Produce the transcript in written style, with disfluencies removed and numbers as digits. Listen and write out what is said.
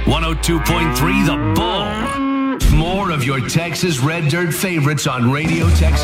102.3 The Bull. More of your Texas Red Dirt favorites on Radio Texas.